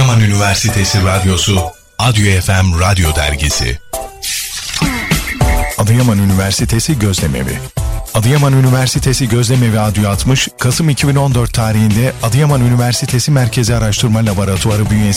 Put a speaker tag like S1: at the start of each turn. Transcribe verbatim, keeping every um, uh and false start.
S1: Adıyaman Üniversitesi Radyosu, Adyo F M Radyo Dergisi.
S2: Adıyaman Üniversitesi Gözlemevi. Adıyaman Üniversitesi Gözlemevi Adyo altmış, Kasım iki bin on dört tarihinde Adıyaman Üniversitesi Merkezi Araştırma Laboratuvarı bünyesinde